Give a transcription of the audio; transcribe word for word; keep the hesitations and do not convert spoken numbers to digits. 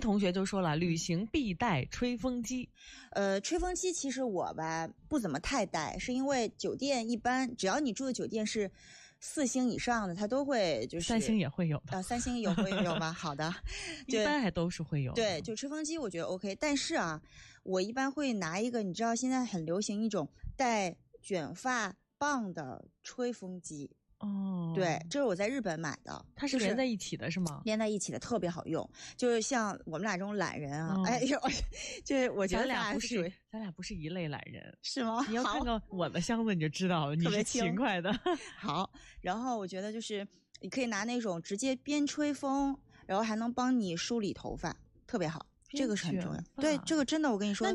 同学就说了，旅行必带吹风机。 呃，吹风机其实我吧不怎么太带，是因为酒店一般只要你住的酒店是四星以上的，它都会就是三星也会有的啊、呃，三星有会有吗？好的， 一般还都是会有的。 对，就吹风机我觉得 OK， 但是啊，我一般会拿一个，你知道现在很流行一种带卷发棒的吹风机。 哦， 对，这是我在日本买的， 它是连在一起的是吗？ 连在一起的，特别好用。就是像我们俩这种懒人啊，哦、哎呦，就是我觉得咱俩不是，咱俩不是一类懒人， 是吗？ 你要看看我的箱子你就知道了，你是勤快的。 好，然后我觉得就是你可以拿那种直接边吹风，然后还能帮你梳理头发，特别好。这个是很重要，对，这个真的，我跟你说，